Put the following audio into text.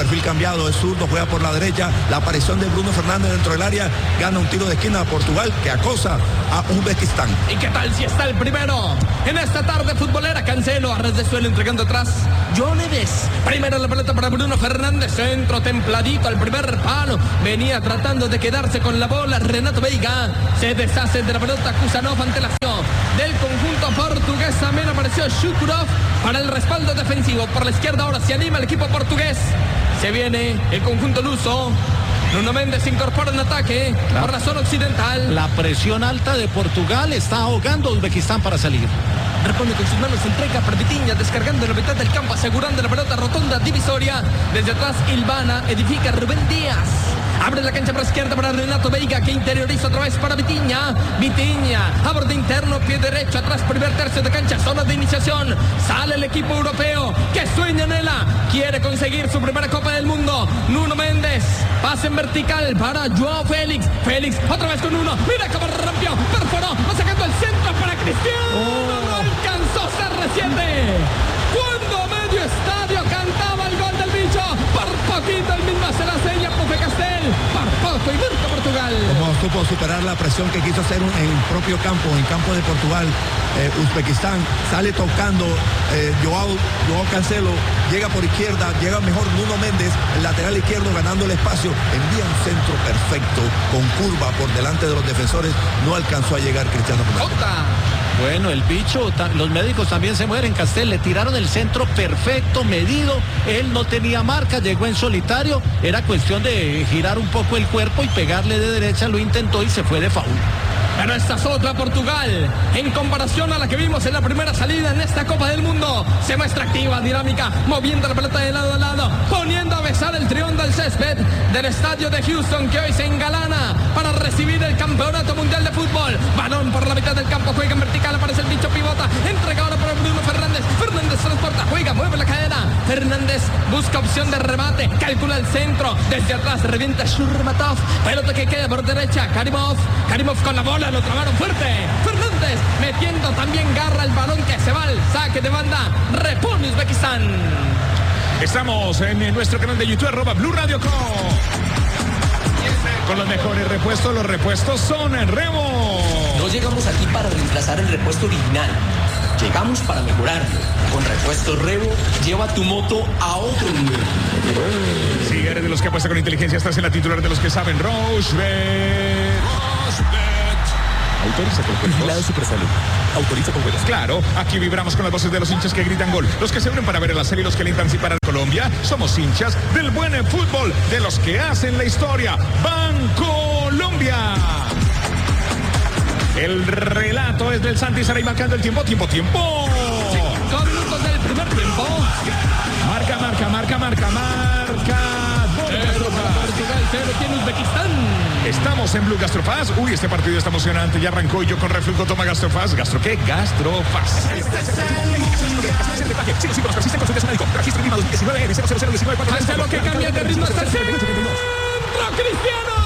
perfil cambiado, es zurdo, juega por la derecha. La aparición de Bruno Fernández dentro del área, gana un tiro de esquina a Portugal que acosa a Uzbekistán. ¿Y qué tal si está el primero? En esta tarde futbolera, Cancelo a ras de suelo entregando atrás. Joneves, primero la pelota para Bruno Fernández, centro templadito al primer palo. Venía tratando de quedarse con la bola Renato Veiga. Se deshace de la pelota Kusanov ante la acción del conjunto portugués. También apareció Shukurov para el respaldo defensivo. Por la izquierda ahora se anima el equipo portugués. Se viene el conjunto luso. Nuno Méndez se incorpora en ataque por la zona occidental. La presión alta de Portugal está ahogando a Uzbekistán para salir. Repone con sus manos, entrega para Vitinha, descargando la mitad del campo, asegurando la pelota rotonda divisoria. Desde atrás, Ilvana edifica Rubén Díaz. Abre la cancha por la izquierda para Renato Veiga, que interioriza otra vez para Vitinha. Vitinha, a borde interno, pie derecho, atrás, primer tercio de cancha, zona de iniciación. Sale el equipo europeo, que sueña en ella. Quiere conseguir su primera Copa del Mundo. Nuno Méndez, pase en vertical para Joao Félix. Félix, otra vez con uno. Mira cómo rompió, perforó, va sacando el centro para Cristiano. No alcanzó a ser reciente. Cuando medio estadio cantaba el gol del bicho, por poquito el mismo se la sella Pufe Castel, por poco y marca Portugal. Como supo superar la presión que quiso hacer en el propio campo, en campo de Portugal, Uzbekistán, sale tocando Joao Cancelo, llega por izquierda, llega mejor Nuno Méndez, el lateral izquierdo ganando el espacio, envía un centro perfecto, con curva por delante de los defensores, no alcanzó a llegar Cristiano Ronaldo. Bueno, el bicho, los médicos también se mueren, Castel, le tiraron el centro perfecto, medido, él no tenía marca, llegó en solitario, era cuestión de girar un poco el cuerpo y pegarle de derecha, lo intentó y se fue de foul. Pero esta es otra Portugal, en comparación a la que vimos en la primera salida en esta Copa del Mundo. Se muestra activa, dinámica, moviendo la pelota de lado a lado, poniendo a besar el trión del césped del estadio de Houston, que hoy se engalana para recibir el Campeonato Mundial de Fútbol. Balón por la mitad del campo, juega en vertical, aparece el bicho, pivota, entrega ahora para Bruno Fernández. Fernández transporta, juega, mueve la cadena. Fernández busca opción de remate, calcula el centro, desde atrás revienta Shurmatov, pelota que queda por derecha, Karimov con la bola, lo trabaron fuerte. Fernández metiendo también garra el balón que se va al saque de banda. Repone Uzbekistán. Estamos en nuestro canal de YouTube, @Blue Radio con los mejores repuestos. Los repuestos son en Remo. No llegamos aquí para reemplazar el repuesto original. Llegamos para mejorarlo. Con Repuestos Revo, lleva tu moto a otro nivel. Si eres de los que apuesta con inteligencia, estás en la titular de los que saben. Rochebet. Autoriza con juegos. Vigilado Supersalud. Autoriza con juegos. Claro, aquí vibramos con las voces de los hinchas que gritan gol. Los que se unen para ver la serie y los que alientan sí para Colombia. Somos hinchas del buen fútbol, de los que hacen la historia. Bancolombia. El relato es del Santi Saray marcando el tiempo. 5 minutos del primer tiempo. Marca. Portugal 0 tiene Uzbekistán. Estamos en Blue Gastrofaz. Uy, este partido está emocionante. Ya arrancó y yo con reflujo toma Gastrofaz. ¿Gastro qué? Gastrofaz. Cancelo que cambia de ritmo hasta el centro. Cristiano.